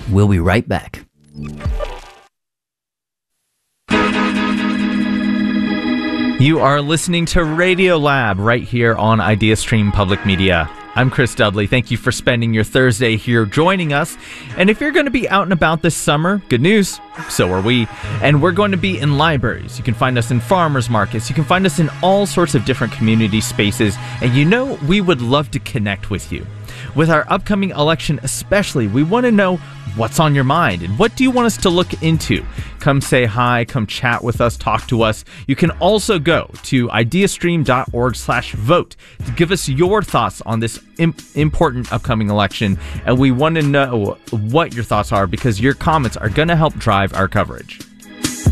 We'll be right back. You are listening to Radio Lab right here on IdeaStream Public Media. I'm Chris Dudley. Thank you for spending your Thursday here joining us. And if you're going to be out and about this summer, good news, so are we. And we're going to be in libraries. You can find us in farmers markets. You can find us in all sorts of different community spaces. And we would love to connect with you. With our upcoming election especially, we want to know what's on your mind and what do you want us to look into. Come say hi, come chat with us, talk to us. You can also go to ideastream.org/vote to give us your thoughts on this important upcoming election. And we want to know what your thoughts are because your comments are going to help drive our coverage.